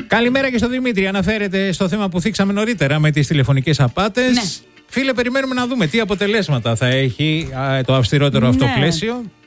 Καλημέρα και στον Δημήτρη. Αναφέρεται στο θέμα που θίξαμε νωρίτερα με τις τηλεφωνικές απάτες. Ναι. Φίλε, περιμένουμε να δούμε τι αποτελέσματα θα έχει το αυστηρότερο αυτό πλαίσιο.